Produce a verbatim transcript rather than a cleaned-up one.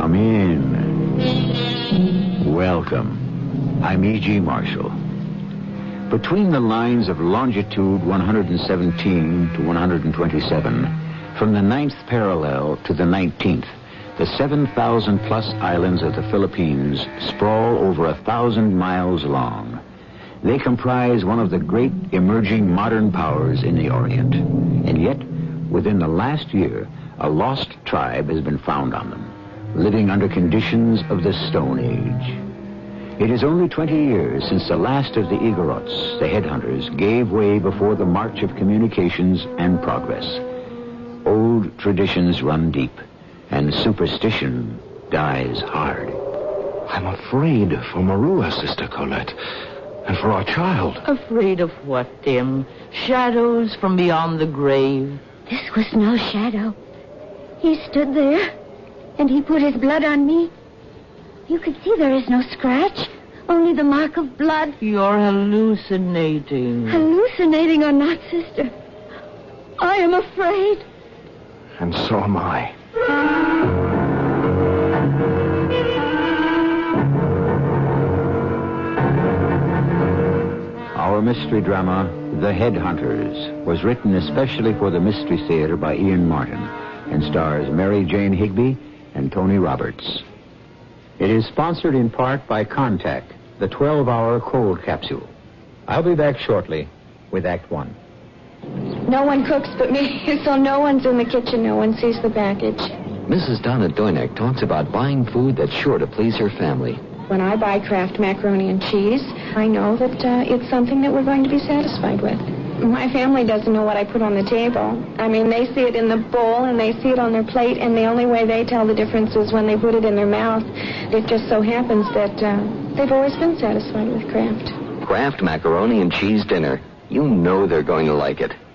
Come in. Welcome. I'm E G. Marshall. Between the lines of longitude one hundred seventeen to one hundred twenty-seven, from the ninth parallel to the nineteenth, the seven thousand plus islands of the Philippines sprawl over a thousand miles long. They comprise one of the great emerging modern powers in the Orient. And yet, within the last year, a lost tribe has been found on them, living under conditions of the Stone Age. It is only twenty years since the last of the Igorots, the headhunters, gave way before the march of communications and progress. Old traditions run deep, and superstition dies hard. I'm afraid for Marua, Sister Colette, and for our child. Afraid of what, Tim? Shadows from beyond the grave? This was no shadow. He stood there, and he put his blood on me. You could see there is no scratch, only the mark of blood. You're hallucinating. Hallucinating or not, sister, I am afraid. And so am I. Our mystery drama, The Headhunters, was written especially for the Mystery Theater by Ian Martin and stars Mary Jane Higby and Tony Roberts. It is sponsored in part by Contact, the twelve-hour cold capsule. I'll be back shortly with Act One. No one cooks but me, so no one's in the kitchen. No one sees the package. Missus Donna Doynek talks about buying food that's sure to please her family. When I buy Kraft macaroni and cheese, I know that uh, it's something that we're going to be satisfied with. My family doesn't know what I put on the table. I mean, they see it in the bowl and they see it on their plate, and the only way they tell the difference is when they put it in their mouth. It just so happens that uh, they've always been satisfied with Kraft. Kraft macaroni and cheese dinner. You know they're going to like it.